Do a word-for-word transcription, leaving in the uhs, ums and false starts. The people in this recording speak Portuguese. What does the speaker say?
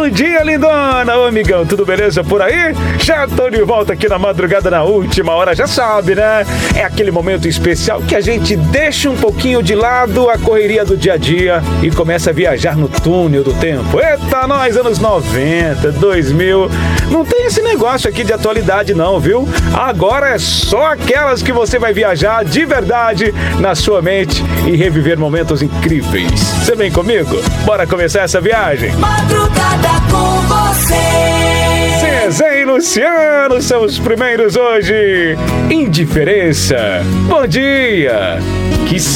Bom dia, lindona! Ô, amigão, tudo beleza por aí? Já tô de volta aqui na madrugada na última hora, já sabe, né? É aquele momento especial que a gente deixa um pouquinho de lado a correria do dia a dia e começa a viajar no túnel do tempo. Eita, nós, anos noventa, dois mil, não tem esse negócio aqui de atualidade não, viu? Agora é só aquelas que você vai viajar de verdade na sua mente e reviver momentos incríveis. Você vem comigo? Bora começar essa viagem? Madrugada com você. Zezé e Luciano são os primeiros hoje. Indiferença. Bom dia. Que